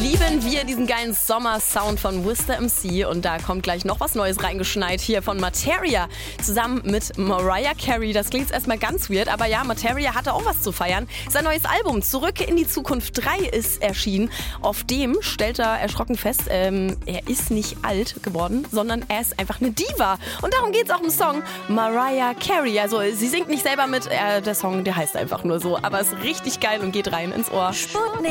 lieben wir diesen geilen Sommer-Sound von Wista MC und da kommt gleich noch was Neues reingeschneit hier von Materia zusammen mit Mariah Carey. Das klingt jetzt erstmal ganz weird, aber ja, Materia hatte auch was zu feiern. Sein neues Album Zurück in die Zukunft 3 ist erschienen. Auf dem stellt er erschrocken fest, er ist nicht alt geworden, sondern er ist einfach eine Diva. Und darum geht es auch im Song Mariah Carey. Also sie singt nicht selber mit, der Song, der heißt einfach nur so, aber ist richtig geil und geht rein ins Ohr. Sputnik.